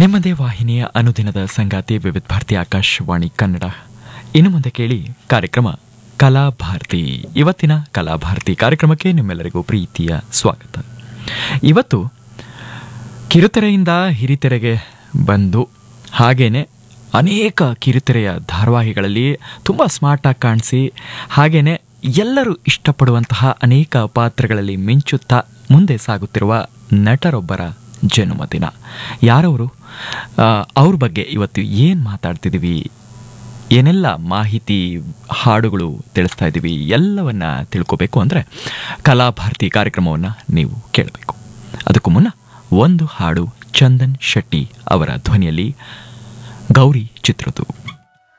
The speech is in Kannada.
ನಿಮ್ಮದೇ ವಾಹಿನಿಯ ಅನುದಿನದ ಸಂಗಾತಿ ವಿವಿಧ ಭಾರತಿ ಆಕಾಶವಾಣಿ ಕನ್ನಡ. ಇನ್ನು ಮುಂದೆ ಕೇಳಿ ಕಾರ್ಯಕ್ರಮ ಕಲಾಭಾರತಿ. ಇವತ್ತಿನ ಕಲಾಭಾರತಿ ಕಾರ್ಯಕ್ರಮಕ್ಕೆ ನಿಮ್ಮೆಲ್ಲರಿಗೂ ಪ್ರೀತಿಯ ಸ್ವಾಗತ. ಇವತ್ತು ಕಿರುತೆರೆಯಿಂದ ಹಿರಿತೆರೆಗೆ ಬಂದು ಹಾಗೇನೆ ಅನೇಕ ಕಿರುತೆರೆಯ ಧಾರಾವಾಹಿಗಳಲ್ಲಿ ತುಂಬ ಸ್ಮಾರ್ಟಾಗಿ ಕಾಣಿಸಿ ಹಾಗೇನೆ ಎಲ್ಲರೂ ಇಷ್ಟಪಡುವಂತಹ ಅನೇಕ ಪಾತ್ರಗಳಲ್ಲಿ ಮಿಂಚುತ್ತಾ ಮುಂದೆ ಸಾಗುತ್ತಿರುವ ನಟರೊಬ್ಬರ ಜನ್ಮದಿನ. ಯಾರವರು, ಅವ್ರ ಬಗ್ಗೆ ಇವತ್ತು ಏನು ಮಾತಾಡ್ತಿದ್ದೀವಿ, ಏನೆಲ್ಲ ಮಾಹಿತಿ ಹಾಡುಗಳು ತಿಳಿಸ್ತಾ ಇದ್ದೀವಿ, ಎಲ್ಲವನ್ನ ತಿಳ್ಕೋಬೇಕು ಅಂದರೆ ಕಲಾಭಾರತಿ ಕಾರ್ಯಕ್ರಮವನ್ನು ನೀವು ಕೇಳಬೇಕು. ಅದಕ್ಕೂ ಮುನ್ನ ಒಂದು ಹಾಡು ಚಂದನ್ ಶೆಟ್ಟಿ ಅವರ ಧ್ವನಿಯಲ್ಲಿ, ಗೌರಿ ಚಿತ್ರದ್ದು.